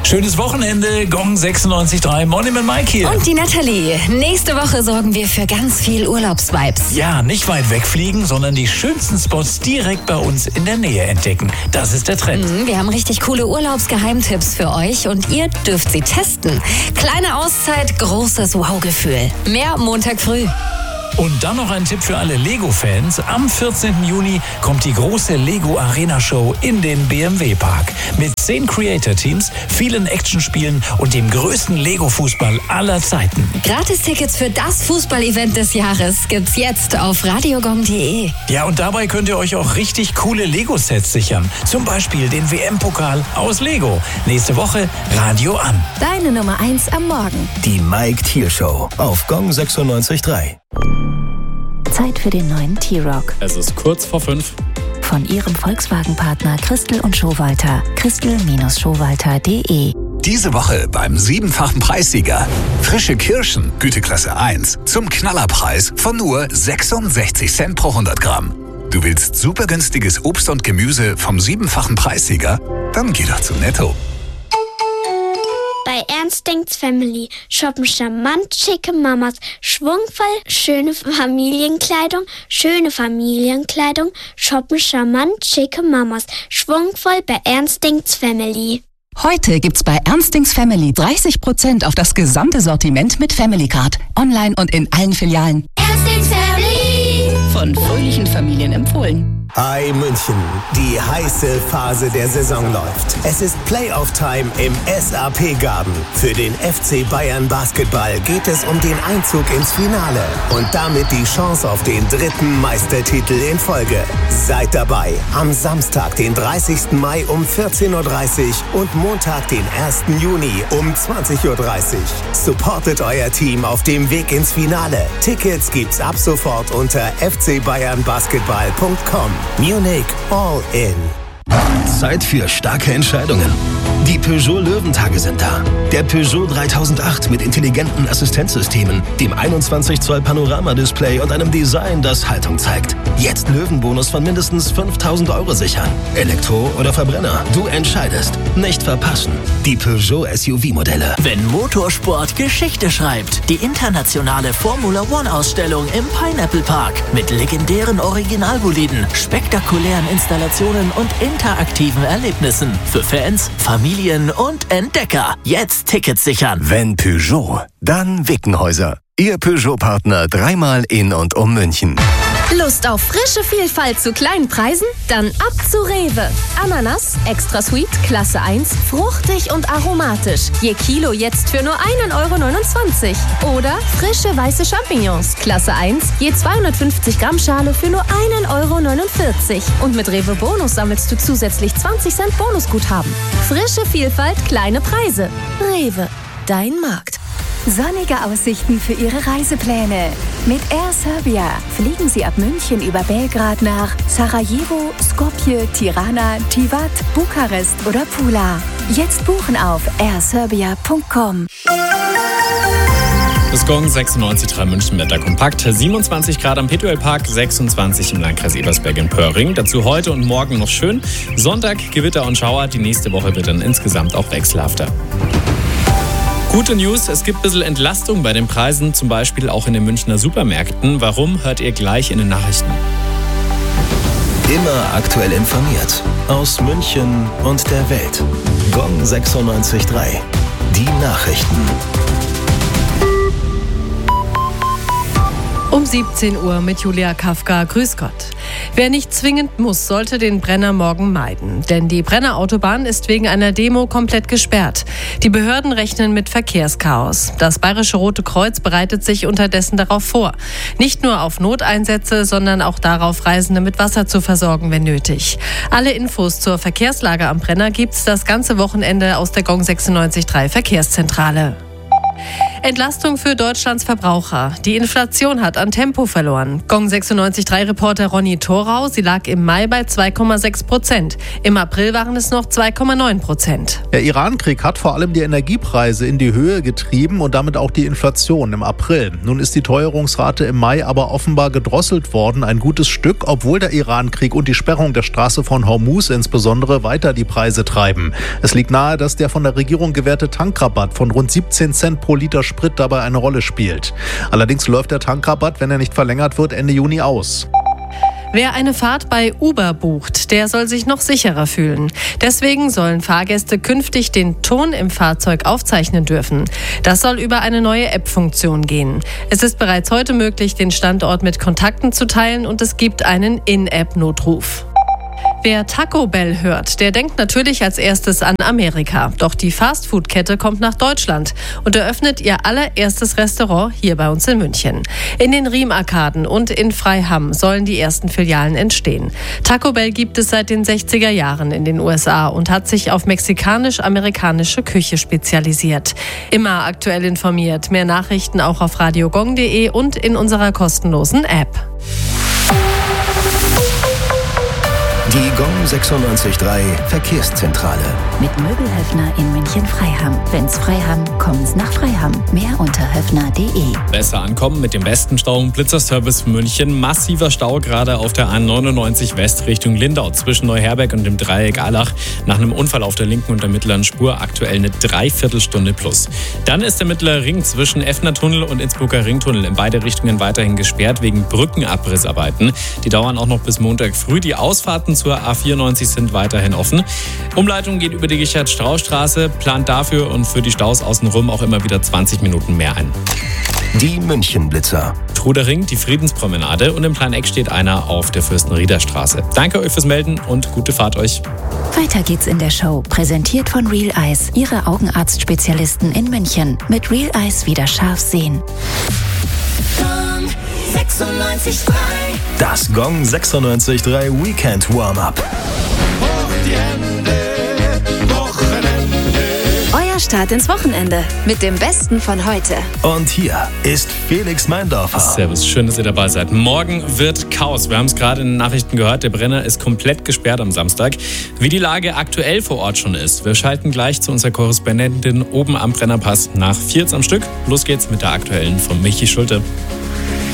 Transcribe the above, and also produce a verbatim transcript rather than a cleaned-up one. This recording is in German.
Schönes Wochenende, Gong sechsundneunzig Komma drei, Morning mit Mike hier. Und die Nathalie. Nächste Woche sorgen wir für ganz viel Urlaubsvibes. Ja, nicht weit wegfliegen, sondern die schönsten Spots direkt bei uns in der Nähe entdecken. Das ist der Trend. Mhm, wir haben richtig coole Urlaubsgeheimtipps für euch und ihr dürft sie testen. Kleine Auszeit, großes Wow-Gefühl. Mehr Montag früh. Und dann noch ein Tipp für alle Lego-Fans. Am vierzehnten Juni kommt die große Lego Arena Show in den B M W Park. Mit zehn Creator-Teams, vielen Actionspielen und dem größten Lego-Fußball aller Zeiten. Gratis-Tickets für das Fußball-Event des Jahres gibt's jetzt auf radiogong punkt de. Ja, und dabei könnt ihr euch auch richtig coole Lego-Sets sichern. Zum Beispiel den W M-Pokal aus Lego. Nächste Woche Radio an. Deine Nummer eins am Morgen. Die Mike Thiel Show auf Gong sechsundneunzig Komma drei. Zeit für den neuen T-Rock. Es ist kurz vor fünf. Von Ihrem Volkswagen-Partner Christel und Schowalter. Christel Schowalter punkt de. Diese Woche beim siebenfachen Preissieger. Frische Kirschen, Güteklasse eins, zum Knallerpreis von nur sechsundsechzig Cent pro hundert Gramm. Du willst super günstiges Obst und Gemüse vom siebenfachen Preissieger? Dann geh doch zu Netto. Bei Ernst denkt's Family shoppen charmant schicke Mamas, schwungvoll schöne Familienkleidung, schöne Familienkleidung, shoppen charmant schicke Mamas, schwungvoll bei Ernst denkt's Family. Heute gibt's bei Ernstings Family dreißig Prozent auf das gesamte Sortiment mit Family Card. Online und in allen Filialen. Ernstings Family! Von fröhlichen Familien empfohlen. Hi München, die heiße Phase der Saison läuft. Es ist Playoff-Time im S A P-Garten. Für den F C Bayern Basketball geht es um den Einzug ins Finale und damit die Chance auf den dritten Meistertitel in Folge. Seid dabei am Samstag, den dreißigsten Mai um vierzehn Uhr dreißig und Montag, den ersten Juni um zwanzig Uhr dreißig. Supportet euer Team auf dem Weg ins Finale. Tickets gibt's ab sofort unter f c bayern basketball punkt com. Munich All In. Zeit für starke Entscheidungen. Die Peugeot Löwentage sind da. Der Peugeot dreitausendacht mit intelligenten Assistenzsystemen, dem einundzwanzig Zoll Panoramadisplay und einem Design, das Haltung zeigt. Jetzt Löwenbonus von mindestens fünftausend Euro sichern. Elektro oder Verbrenner, du entscheidest. Nicht verpassen. Die Peugeot S U V-Modelle. Wenn Motorsport Geschichte schreibt, die internationale Formula One Ausstellung im Pineapple Park mit legendären Originalboliden, spektakulären Installationen und interaktiven Erlebnissen für Fans, Familien und Entdecker. Jetzt Tickets sichern. Wenn Peugeot, dann Wickenhäuser. Ihr Peugeot-Partner dreimal in und um München. Lust auf frische Vielfalt zu kleinen Preisen? Dann ab zu Rewe. Ananas, extra sweet, Klasse eins, fruchtig und aromatisch. Je Kilo jetzt für nur ein Euro neunundzwanzig. Oder frische weiße Champignons, Klasse eins, je zweihundertfünfzig Gramm Schale für nur ein Euro neunundvierzig. Und mit Rewe Bonus sammelst du zusätzlich zwanzig Cent Bonusguthaben. Frische Vielfalt, kleine Preise. Rewe, dein Markt. Sonnige Aussichten für Ihre Reisepläne. Mit Air Serbia fliegen Sie ab München über Belgrad nach Sarajevo, Skopje, Tirana, Tivat, Bukarest oder Pula. Jetzt buchen auf air serbia punkt com. Das Gong sechsundneunzig Komma drei München Wetter kompakt. siebenundzwanzig Grad am Petuel Park, sechsundzwanzig im Landkreis Ebersberg in Pöhring. Dazu heute und morgen noch schön. Sonntag Gewitter und Schauer. Die nächste Woche wird dann insgesamt auch wechselhafter. Gute News, es gibt ein bisschen Entlastung bei den Preisen, zum Beispiel auch in den Münchner Supermärkten. Warum, hört ihr gleich in den Nachrichten. Immer aktuell informiert. Aus München und der Welt. Gong sechsundneunzig Komma drei. Die Nachrichten. Um siebzehn Uhr mit Julia Kafka. Grüß Gott. Wer nicht zwingend muss, sollte den Brenner morgen meiden. Denn die Brenner Autobahn ist wegen einer Demo komplett gesperrt. Die Behörden rechnen mit Verkehrschaos. Das Bayerische Rote Kreuz bereitet sich unterdessen darauf vor. Nicht nur auf Noteinsätze, sondern auch darauf, Reisende mit Wasser zu versorgen, wenn nötig. Alle Infos zur Verkehrslage am Brenner gibt's das ganze Wochenende aus der Gong sechsundneunzig Komma drei Verkehrszentrale. Entlastung für Deutschlands Verbraucher. Die Inflation hat an Tempo verloren. Gong sechsundneunzig Komma drei Reporter Ronny Thorau, sie lag im Mai bei zwei Komma sechs Prozent. Im April waren es noch zwei Komma neun Prozent. Der Iran-Krieg hat vor allem die Energiepreise in die Höhe getrieben und damit auch die Inflation im April. Nun ist die Teuerungsrate im Mai aber offenbar gedrosselt worden, ein gutes Stück, obwohl der Iran-Krieg und die Sperrung der Straße von Hormuz insbesondere weiter die Preise treiben. Es liegt nahe, dass der von der Regierung gewährte Tankrabatt von rund siebzehn Cent pro Liter Sprit dabei eine Rolle spielt. Allerdings läuft der Tankrabatt, wenn er nicht verlängert wird, Ende Juni aus. Wer eine Fahrt bei Uber bucht, der soll sich noch sicherer fühlen. Deswegen sollen Fahrgäste künftig den Ton im Fahrzeug aufzeichnen dürfen. Das soll über eine neue App-Funktion gehen. Es ist bereits heute möglich, den Standort mit Kontakten zu teilen und es gibt einen In-App-Notruf. Wer Taco Bell hört, der denkt natürlich als erstes an Amerika. Doch die Fastfood-Kette kommt nach Deutschland und eröffnet ihr allererstes Restaurant hier bei uns in München. In den Riem-Arkaden und in Freiham sollen die ersten Filialen entstehen. Taco Bell gibt es seit den sechziger Jahren in den U S A und hat sich auf mexikanisch-amerikanische Küche spezialisiert. Immer aktuell informiert. Mehr Nachrichten auch auf radiogong punkt de und in unserer kostenlosen App. Die Gong sechsundneunzig Komma drei Verkehrszentrale. Mit Möbelhöfner in München-Freiham. Wenn's Freiham, kommen's nach Freiham. Mehr unter höfner punkt de. Besser ankommen mit dem besten Stau- und Blitzerservice München. Massiver Stau gerade auf der A neunundneunzig West Richtung Lindau zwischen Neuherberg und dem Dreieck Allach. Nach einem Unfall auf der linken und der mittleren Spur aktuell eine Dreiviertelstunde plus. Dann ist der mittlere Ring zwischen Effner-Tunnel und Innsbrucker Ringtunnel in beide Richtungen weiterhin gesperrt wegen Brückenabrissarbeiten. Die dauern auch noch bis Montag früh. Die Ausfahrten zur A vierundneunzig sind weiterhin offen. Umleitung geht über die Richard-Strauß-Straße, plant dafür und für die Staus außenrum auch immer wieder zwanzig Minuten mehr ein. Die München-Blitzer. Trudering, die Friedenspromenade und im Plan-Eck steht einer auf der Fürstenrieder Straße. Danke euch fürs Melden und gute Fahrt euch. Weiter geht's in der Show. Präsentiert von Real Eyes, Ihre Augenarztspezialisten in München. Mit Real Eyes wieder scharf sehen. Gong sechsundneunzig Komma drei. Das Gong sechsundneunzig Komma drei Weekend Warm-Up. Euer Start ins Wochenende mit dem Besten von heute. Und hier ist Felix Meindorfer. Servus, schön, dass ihr dabei seid. Morgen wird Chaos. Wir haben es gerade in den Nachrichten gehört, der Brenner ist komplett gesperrt am Samstag. Wie die Lage aktuell vor Ort schon ist, wir schalten gleich zu unserer Korrespondentin oben am Brennerpass nach vierzehn am Stück. Los geht's mit der aktuellen von Michi Schulte.